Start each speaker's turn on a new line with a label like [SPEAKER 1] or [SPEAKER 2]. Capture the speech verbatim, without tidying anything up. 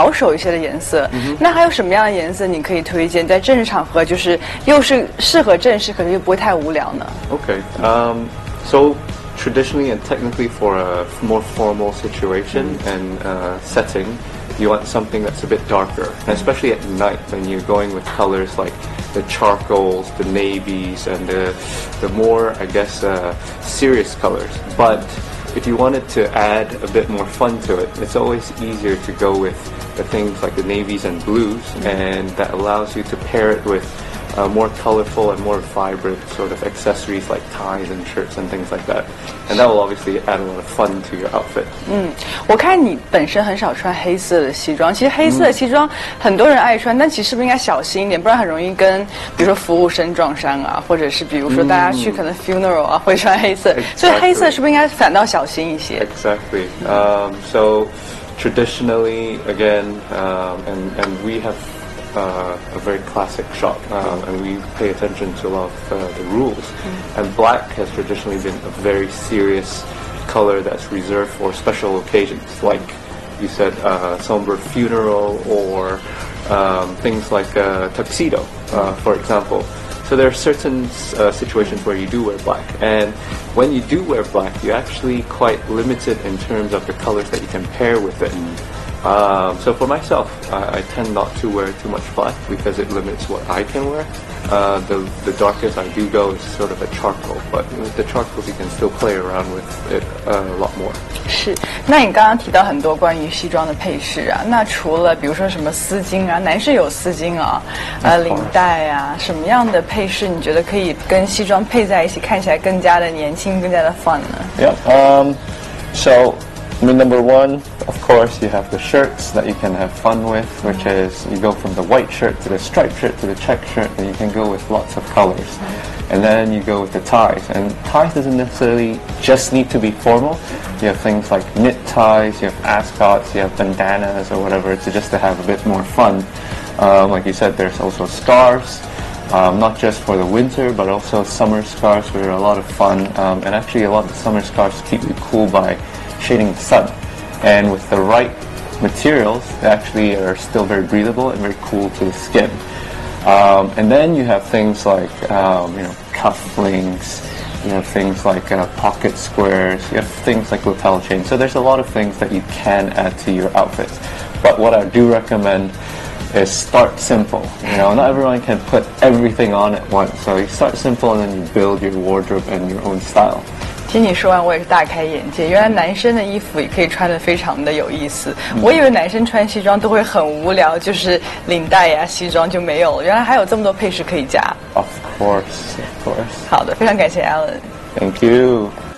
[SPEAKER 1] 保守一些的颜色。嗯、那还有什么样的颜色你可以推荐在正式场合，就是又是适合正式，可是又不会太无聊呢
[SPEAKER 2] ？Okay, um, so traditionally and technically for a more formal situation mm. and uh, setting, you want something that's a bit darker, and especially at night when you're going with colors like the charcoals, the navies, and the, the more, I guess, uh, serious colors. But if you wanted to add a bit more fun to it, it's always easier to go with the things like the navies and blues, and that allows you to pair it with Uh, more colorful and more vibrant sort of accessories like ties and shirts and things like that, and that will obviously add a lot of fun to your outfit.
[SPEAKER 1] 嗯，我看你本身很少穿黑色的西装，其实黑色的西装很多人爱穿，但其实是不是应该小心一点，不然很容易跟比如说服务生撞衫啊，或者是比如说大家去可能 funeral 啊会穿黑色，
[SPEAKER 2] Exactly.
[SPEAKER 1] 所以黑色是不是应该反倒小心一些
[SPEAKER 2] ？Exactly. Um, so traditionally, again, um, and and we have. Uh, a very classic shop, um, and we pay attention to a lot of uh, the rules. Mm. And black has traditionally been a very serious color that's reserved for special occasions, like you said, uh, somber funeral or um, things like a tuxedo, uh, for example. So there are certain uh, situations where you do wear black, and when you do wear black, you're actually quite limited in terms of the colors that you can pair with it. Mm. Um, so for myself, I, I tend not to wear too much black because it limits what I can wear. Uh, the the darkest I do go is sort of a charcoal, but with the charcoals you can still play around with it uh, a lot more.
[SPEAKER 1] 是，那你刚刚提到很多关于西装的配饰啊，那除了比如说什么丝巾啊，男士有丝巾啊，呃，领带啊，什么样的配饰你觉得可以跟西装配在一起，看起来更加的年轻，更加的 fun 呢
[SPEAKER 2] ？Yeah. Um. So. I mean, number one, of course, you have the shirts that you can have fun with, which is you go from the white shirt to the striped shirt to the check shirt, and you can go with lots of colors. And then you go with the ties, and ties doesn't necessarily just need to be formal. You have things like knit ties, you have ascots, you have bandanas or whatever, to just to have a bit more fun. Um, like you said, there's also scarves. Um, not just for the winter, but also summer scarves, which are a lot of fun. Um, and actually, a lot of the summer scarves keep you cool by shading the sun, and with the right materials they actually are still very breathable and very cool to the skin. Um, and then you have things like um, you know, cufflinks, you have things like uh, pocket squares, you have things like lapel chains. So there's a lot of things that you can add to your outfits. But what I do recommend is start simple. You know, not everyone can put everything on at once. So you start simple and then you build your wardrobe and your own style.
[SPEAKER 1] 听你说完，我也是大开眼界。原来男生的衣服也可以穿得非常的有意思。我以为男生穿西装都会很无聊，就是领带呀、西装就没有了。原来还有这么多配饰可以加。
[SPEAKER 2] Of course, of course.
[SPEAKER 1] 好的，非常感谢 Alan。
[SPEAKER 2] Thank you.